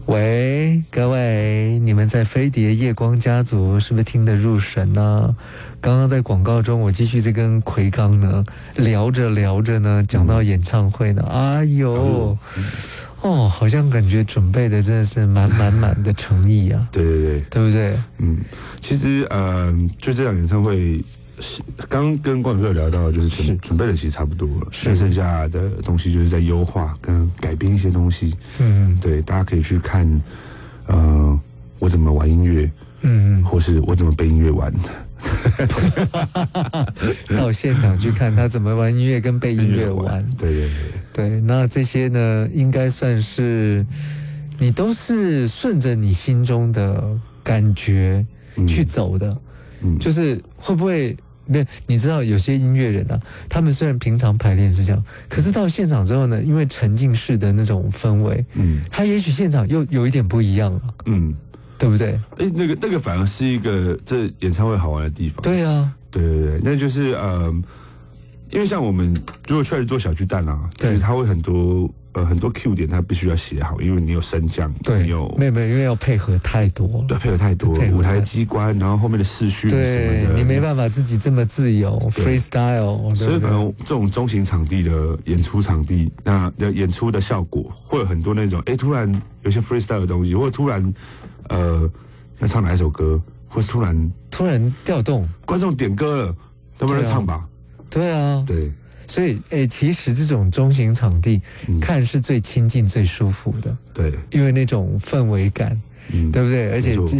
喂，各位，你们在飞碟夜光家族是不是听得入神呢？刚刚在广告中，我继续在跟奎刚呢聊着呢，讲到演唱会呢，哎呦，好像感觉准备的真的是满的诚意啊， 对， 对不对？ 其实就这场演唱会。刚跟冠宇哥聊到，就是准备的其实差不多了，剩下的东西就是在优化跟改编一些东西。对，大家可以去看，我怎么玩音乐，或是我怎么背音乐玩。 到现场去看他怎么玩音乐跟背音乐玩。对，那这些呢，应该算是你都是顺着你心中的感觉去走的。就是会不会？你知道有些音乐人啊，他们虽然平常排练是这样，可是到现场之后呢，因为沉浸式的那种氛围，他也许现场又有一点不一样了，对不对？ 那个反而是一个这演唱会好玩的地方。 对啊， 对，那就是因为像我们如果出来做小巨蛋啊，就是它会很多 Q 点，它必须要写好，因为你有升降， 对， 你有没有，因为要配合太多了， 对，配合太多，舞台机关，然后后面的视讯什么的， 你没办法自己这么自由 freestyle， 所以可能这种中型场地的演出场地，那演出的效果会有很多那种，突然有些 freestyle 的东西，或者突然要唱哪一首歌，或是突然调动， 观众点歌了，要不然唱吧。 对啊， 对， 所以其实这种中型场地看是最亲近、最舒服的， 对， 因为那种氛围感，对不对？而且